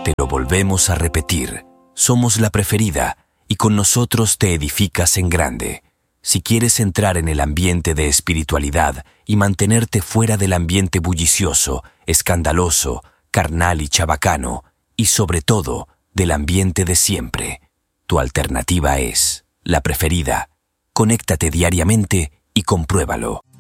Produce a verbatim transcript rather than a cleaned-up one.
Te lo volvemos a repetir. Somos La Preferida y con nosotros te edificas en grande. Si quieres entrar en el ambiente de espiritualidad y mantenerte fuera del ambiente bullicioso, escandaloso, carnal y chabacano, y sobre todo, del ambiente de siempre, tu alternativa es La Preferida. Conéctate diariamente y compruébalo.